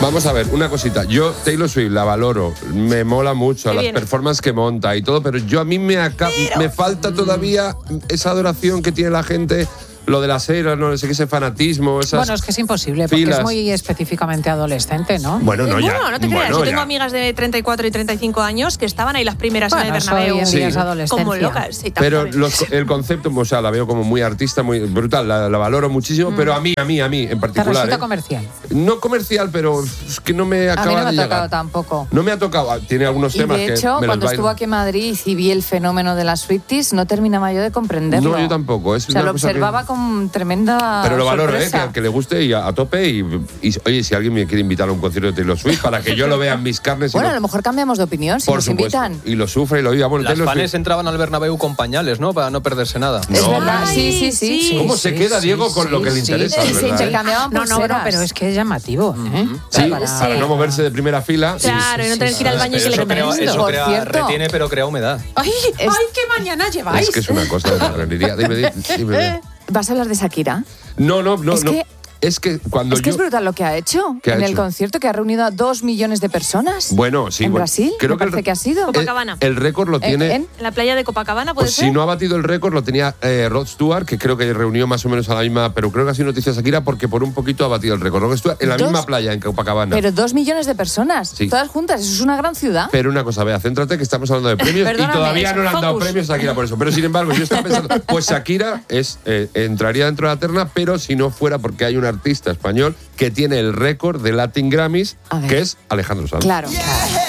Vamos a ver, una cosita. Yo Taylor Swift la valoro, me mola mucho las performances que monta y todo, pero a mí me falta todavía esa adoración que tiene la gente. Lo de las eras, no sé qué, ese fanatismo, esas Bueno, es que es imposible, porque filas. es muy específicamente adolescente, ¿no? Bueno, no, ya. No te creas, bueno, yo tengo ya. amigas de 34 y 35 años que estaban ahí las primeras en el Bernabéu. Eso hoy en día es adolescencia. Como locas. Sí, pero el concepto, o sea, la veo como muy artista, muy brutal, la valoro muchísimo, pero a mí en particular. ¿Te resulta comercial? No comercial, pero es que no me acaba de llegar. A mí no me ha tocado tampoco. No me ha tocado, tiene algunos temas que de hecho, me los cuando bailo. estuvo aquí en Madrid y vi el fenómeno de las Swifties, no terminaba yo de comprenderlo. No, yo tampoco. Es o sea, una lo cosa observaba con tremenda pero lo valoro, sorpresa. que le guste y a tope. Y, oye, si alguien me quiere invitar a un concierto de Taylor Swift para que yo lo vea en mis carnes. Bueno, a lo mejor cambiamos de opinión si por nos supuesto, invitan. y lo sufre y lo viva. Bueno, Las Taylor fans Swift. entraban al Bernabéu con pañales, ¿no? Para no perderse nada. Es verdad, sí. ¿Cómo se queda Diego con lo que le interesa? Se ¿verdad? intercambiaban No, pulseras. pero es que es llamativo, ¿eh? Sí, para no moverse de primera fila. Claro, y no tener que ir al baño y que le quiten esto. Por cierto. Retiene, pero crea humedad. ¡Ay, qué mañana lleváis! Es que es una cosa de la realidad. Dime. ¿Vas a hablar de Shakira? No. Es que cuando es brutal lo que ha hecho ¿Qué ha en el hecho? concierto, que ha reunido a 2 millones de personas. Bueno, sí. ¿En Brasil? Creo Me parece que ha sido. Copacabana. El récord lo tiene. En la playa de Copacabana, ¿puede Pues ser? si no ha batido el récord, lo tenía Rod Stewart, que creo que reunió más o menos a la misma, pero creo que ha sido noticia Shakira porque por un poquito ha batido el récord. Rod Stewart en la misma playa, en Copacabana. Pero 2 millones de personas, Sí. todas juntas, eso es una gran ciudad. Pero una cosa, vea, céntrate que estamos hablando de premios y Perdóname, todavía no le han dado focus. premios a Shakira por eso. Pero sin embargo, yo estaba pensando, pues Shakira entraría dentro de la terna, pero si no fuera porque hay un artista español que tiene el récord de Latin Grammys, A ver. que es Alejandro Sanz. Claro.